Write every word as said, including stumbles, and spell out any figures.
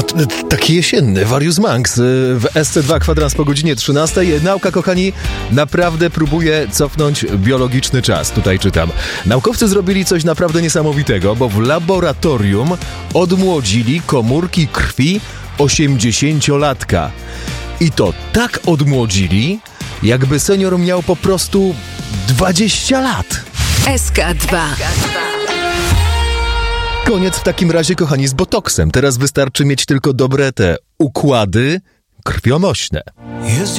t- taki jesienny, Warius Manx w S C dwa kwadrans po godzinie trzynastej. Nauka, kochani, naprawdę próbuje cofnąć biologiczny czas. Tutaj czytam. Naukowcy zrobili coś naprawdę niesamowitego, bo w laboratorium odmłodzili komórki krwi osiemdziesięciolatka. I to tak odmłodzili, jakby senior miał po prostu dwadzieścia lat. S K dwa. Koniec w takim razie, kochani, z botoksem. Teraz wystarczy mieć tylko dobre te układy krwionośne.